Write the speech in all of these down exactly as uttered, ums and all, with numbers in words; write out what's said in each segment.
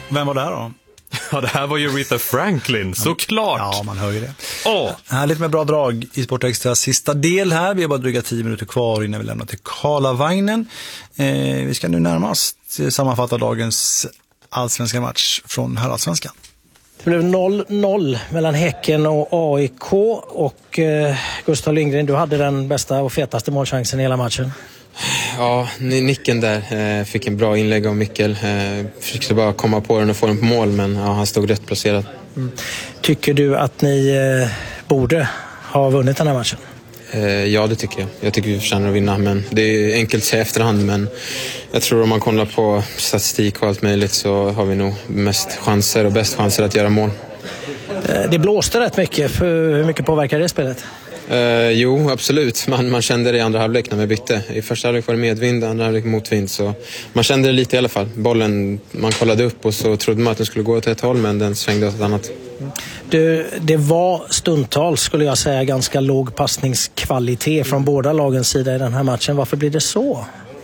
Vem var det här då? Ja, det här var ju Aretha Franklin, såklart. Ja, man hör ju det. Åh. Härligt med bra drag i Sportextra sista del här. Vi har bara dryga tio minuter kvar innan vi lämnar till Karlavagnen. Eh, vi ska nu närmast sammanfatta dagens allsvenska match från herrallsvenskan. Det blev noll noll mellan Häcken och A I K och eh, Gustav Lindgren, du hade den bästa och fetaste målchansen i hela matchen. Ja, nicken där. Eh, fick en bra inlägg av Mikkel. Eh, försökte bara komma på den och få den på mål, men ja, han stod rätt placerad. Mm. Tycker du att ni eh, borde ha vunnit den här matchen? Eh, ja, det tycker jag. Jag tycker vi förtjänar att vinna, men det är enkelt att säga efterhand, men jag tror om man kollar på statistik och allt möjligt så har vi nog mest chanser och bäst chanser att göra mål. Eh, det blåste rätt mycket. För hur mycket påverkar det spelet? Uh, jo, absolut. Man, man kände det i andra halvlek när vi bytte. I första halvlek var det medvind, andra halvlek motvind. Så man kände det lite i alla fall. Bollen, man kollade upp och så trodde man att den skulle gå åt ett håll, men den svängde åt ett annat. Du, det var stundtals, skulle jag säga, ganska låg passningskvalitet från båda lagens sida i den här matchen. Varför blir det så?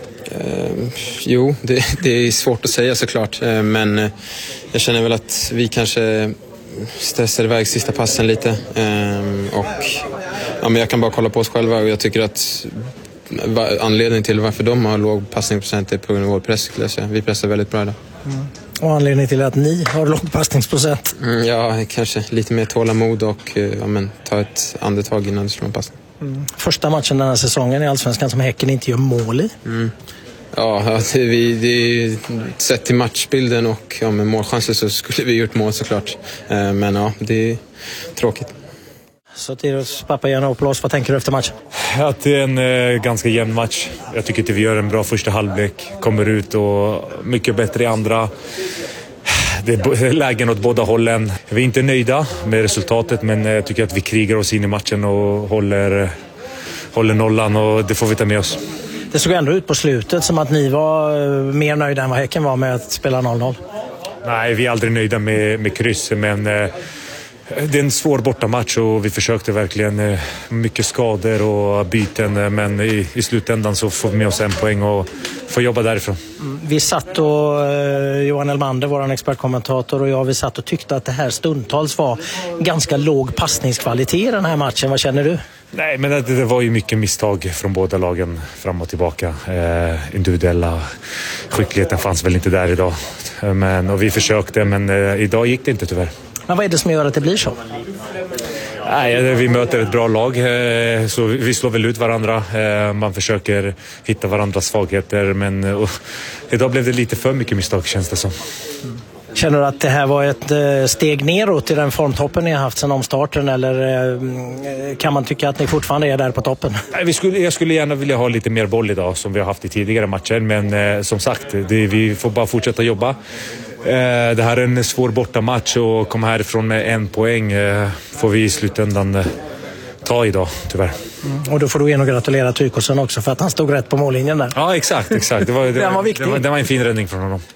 Uh, jo, det, det är svårt att säga såklart. Uh, men uh, jag känner väl att vi kanske stressade iväg sista passen lite. Uh, och ja, men jag kan bara kolla på oss själva och jag tycker att anledningen till varför de har låg passningsprocent är på grund av vår press, skulle jag säga. Vi pressar väldigt bra idag. Mm. Och anledningen till att ni har låg passningsprocent? Mm, ja, kanske lite mer tålamod och ja, men, ta ett andetag innan du slår en passning. Mm. Första matchen den här säsongen i Allsvenskan som Häcken inte gör mål i. Mm. Ja, det, vi, det, sett till matchbilden och ja, med målchanser så skulle vi gjort mål såklart. Eh, men ja, det är tråkigt. Sotiros Papagiannopoulos, vad tänker du efter matchen? Att det är en eh, ganska jämn match. Jag tycker att vi gör en bra första halvlek. Kommer ut och mycket bättre i andra. Det är lägen åt båda hållen. Vi är inte nöjda med resultatet, men jag tycker att vi krigar oss in i matchen och håller, håller nollan, och det får vi ta med oss. Det såg ändå ut på slutet som att ni var mer nöjda än vad Häcken var med att spela noll noll. Nej, vi är aldrig nöjda med, med kryss, men eh, det är en svår bortamatch och vi försökte verkligen eh, mycket skador och byten, men i, i slutändan så får vi med oss en poäng och får jobba därifrån. Mm, vi satt och eh, Johan Elmander, vår expertkommentator, och jag, vi satt och tyckte att det här stundtals var ganska låg passningskvalitet i den här matchen. Vad känner du? Nej, men det, det var ju mycket misstag från båda lagen fram och tillbaka. Eh, individuella skickligheten fanns väl inte där idag. Men, och vi försökte, men eh, idag gick det inte tyvärr. Men vad är det som gör att det blir så? Nej, vi möter ett bra lag, eh, så vi slår väl ut varandra. Eh, man försöker hitta varandras svagheter, men och, idag blev det lite för mycket misstag, känns det som. Mm. Känner du att det här var ett steg neråt i den formtoppen ni har haft sedan omstarten, eller kan man tycka att ni fortfarande är där på toppen? Nej, vi skulle, jag skulle gärna vilja ha lite mer boll idag som vi har haft i tidigare matcher, men eh, som sagt, det, vi får bara fortsätta jobba. Eh, det här är en svår bortamatch och komma härifrån med en poäng eh, får vi i slutändan eh, ta idag, tyvärr. Mm. Och då får du igen och gratulera Tykosen också för att han stod rätt på mållinjen där. Ja, exakt, exakt. Det var, det, den var viktig. Det var, det var en fin räddning från honom.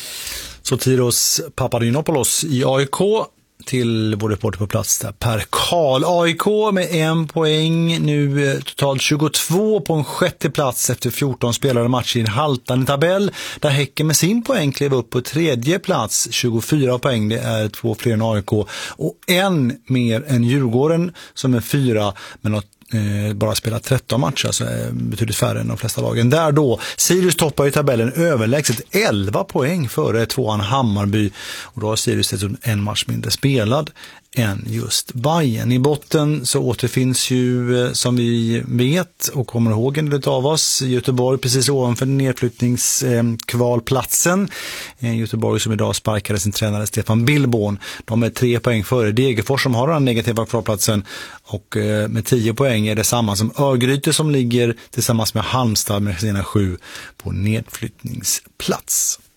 Sotiros Papagiannopoulos i A I K till vår reporter på plats där, Per Karl. A I K med en poäng, nu totalt tjugotvå på en sjätte plats efter fjorton spelade matcher i en haltande tabell, där Häcken med sin poäng klev upp på tredje plats, tjugofyra poäng, det är två fler än A I K och en mer än Djurgården som är fyra, men har Eh, bara spelat tretton matcher, alltså eh, betydligt färre än de flesta lagen. Där då, Sirius toppar i tabellen överlägset elva poäng före tvåan Hammarby, och då har Sirius en match mindre spelad än just Bayern. I botten så återfinns ju, eh, som vi vet och kommer ihåg en del av oss, Göteborg precis ovanför nedflyttningskvalplatsen. Eh, Göteborg som idag sparkade sin tränare Stefan Billborn. De är tre poäng före Degerfors som har den negativa kvalplatsen, och eh, med tio poäng är det samma som Örgryte som ligger tillsammans med Halmstad med sina sju på nedflyttningsplats.